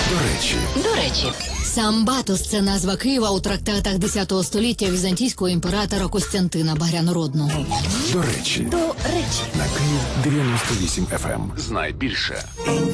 До речі. Самбатос – це назва Києва у трактатах X століття візантійського імператора Костянтина Багрянородного. До речі. До речі. На Київ 98 FM. Знай більше.